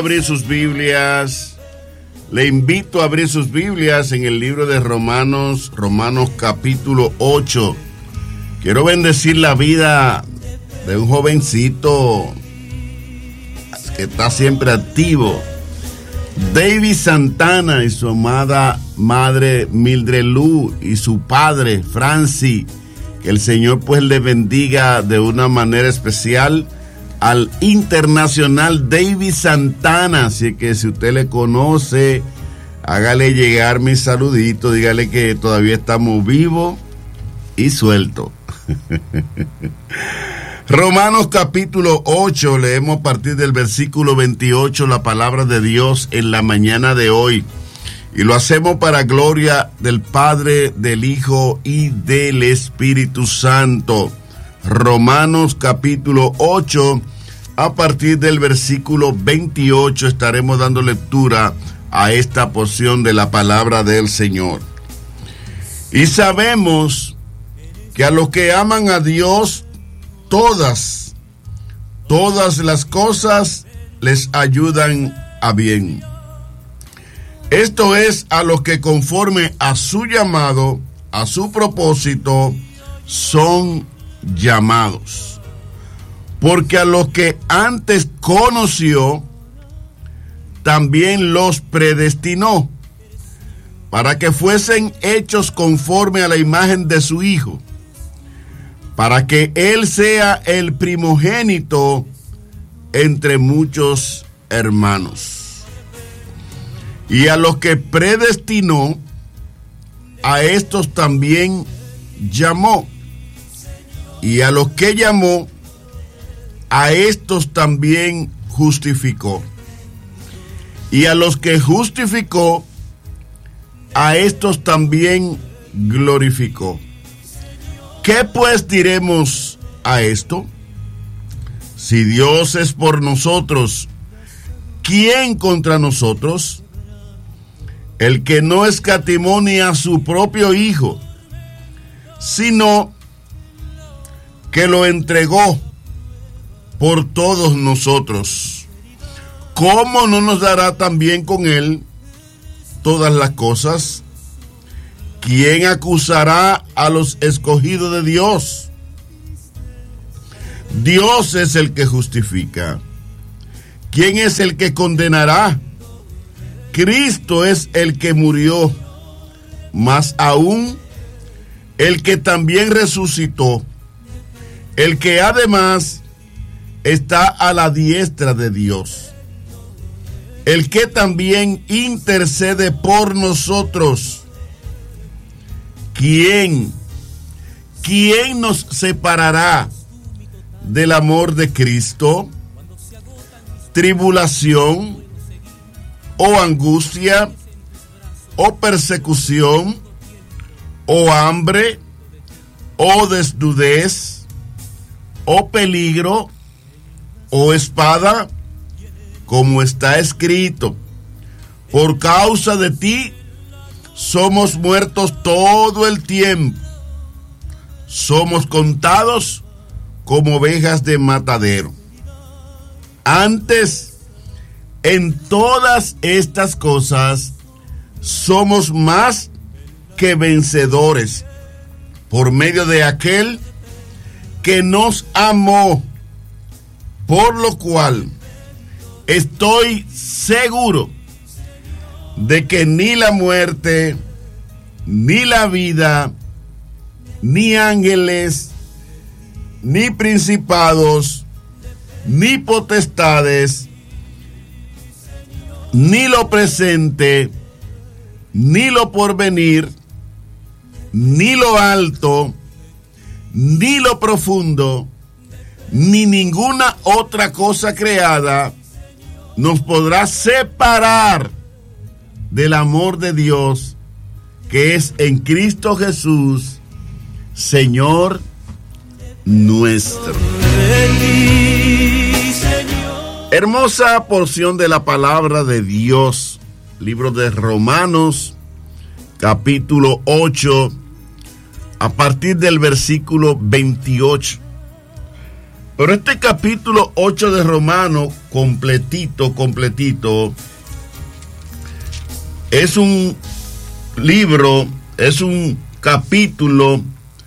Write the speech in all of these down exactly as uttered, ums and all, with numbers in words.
Abrir sus Biblias. Le invito a abrir sus Biblias en el libro de Romanos, Romanos capítulo ocho. Quiero bendecir la vida de un jovencito que está siempre activo, David Santana, y su amada madre Mildred Lu y su padre Francis. Que el Señor pues le bendiga de una manera especial al internacional David Santana. Así que si usted le conoce, hágale llegar mi saludito, dígale que todavía estamos vivos y sueltos. Romanos capítulo ocho, leemos a partir del versículo veintiocho la palabra de Dios en la mañana de hoy. Y lo hacemos para gloria del Padre, del Hijo y del Espíritu Santo. Romanos capítulo ocho, a partir del versículo veintiocho estaremos dando lectura a esta porción de la palabra del Señor. Y sabemos que a los que aman a Dios, todas, todas las cosas les ayudan a bien. Esto es a los que conforme a su llamado, a su propósito, son llamados. Porque a los que antes conoció, también los predestinó, para que fuesen hechos conforme a la imagen de su Hijo, para que Él sea el primogénito entre muchos hermanos. Y a los que predestinó, a estos también llamó. Y a los que llamó, a estos también justificó. Y a los que justificó, a estos también glorificó. ¿Qué pues diremos a esto? Si Dios es por nosotros, ¿quién contra nosotros? El que no escatimó ni a su propio Hijo, sino que lo entregó por todos nosotros, ¿cómo no nos dará también con Él todas las cosas? ¿Quién acusará a los escogidos de Dios? Dios es el que justifica. ¿Quién es el que condenará? Cristo es el que murió, más aún el que también resucitó, el que además está a la diestra de Dios, el que también intercede por nosotros. ¿Quién? ¿Quién nos separará del amor de Cristo? ¿Tribulación, o angustia, o persecución, o hambre, o desnudez, o peligro, o espada? Como está escrito: por causa de ti somos muertos todo el tiempo, somos contados como ovejas de matadero. Antes, en todas estas cosas, somos más que vencedores por medio de aquel que nos amó, por lo cual estoy seguro de que ni la muerte, ni la vida, ni ángeles, ni principados, ni potestades, ni lo presente, ni lo porvenir, ni lo alto, ni lo profundo, ni ninguna otra cosa creada nos podrá separar del amor de Dios que es en Cristo Jesús, Señor nuestro. Hermosa porción de la palabra de Dios, libro de Romanos, capítulo ocho, a partir del versículo veintiocho. Pero este capítulo ocho de Romanos, completito, completito, es un libro, es un capítulo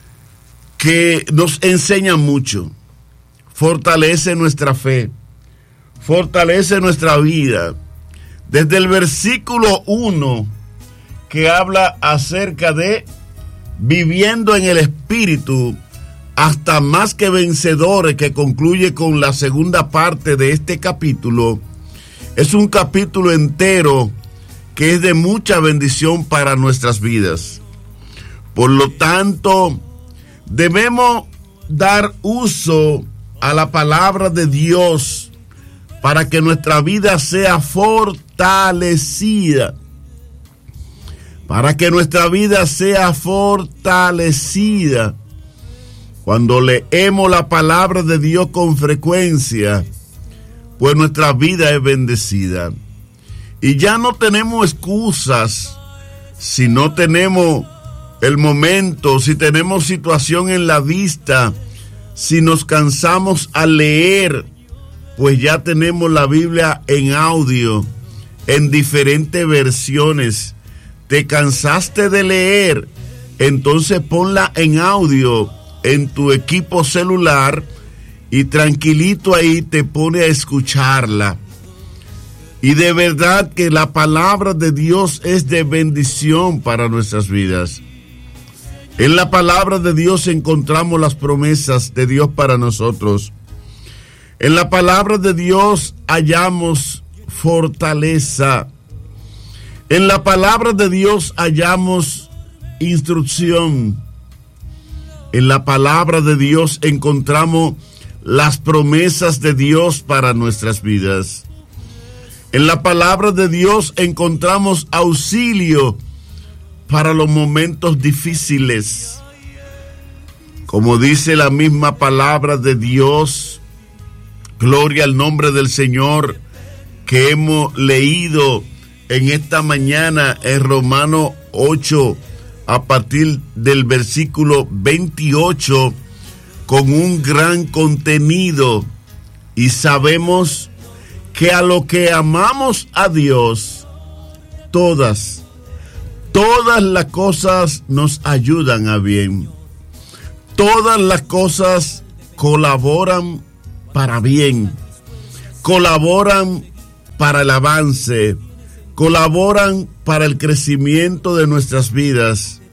que nos enseña mucho, fortalece nuestra fe, fortalece nuestra vida. Desde el versículo uno, que habla acerca de viviendo en el Espíritu, hasta más que vencedores, que concluye con la segunda parte de este capítulo, es un capítulo entero que es de mucha bendición para nuestras vidas. Por lo tanto, debemos dar uso a la palabra de Dios para que nuestra vida sea fortalecida. Para que nuestra vida sea fortalecida. Cuando leemos la palabra de Dios con frecuencia, pues nuestra vida es bendecida. Y ya no tenemos excusas si no tenemos el momento, si tenemos situación en la vista, si nos cansamos al leer, pues ya tenemos la Biblia en audio, en diferentes versiones. ¿Te cansaste de leer? Entonces ponla en audio en tu equipo celular y tranquilito ahí te pone a escucharla. Y de verdad que la palabra de Dios es de bendición para nuestras vidas. En la palabra de Dios encontramos las promesas de Dios para nosotros. En la palabra de Dios hallamos fortaleza. En la palabra de Dios hallamos instrucción. En la palabra de Dios encontramos las promesas de Dios para nuestras vidas. En la palabra de Dios encontramos auxilio para los momentos difíciles. Como dice la misma palabra de Dios, gloria al nombre del Señor, que hemos leído en esta mañana en Romanos ocho, a partir del versículo veintiocho, con un gran contenido. Y sabemos que a lo que amamos a Dios, todas, todas las cosas nos ayudan a bien. Todas las cosas colaboran para bien, colaboran para el avance, colaboran para el crecimiento de nuestras vidas.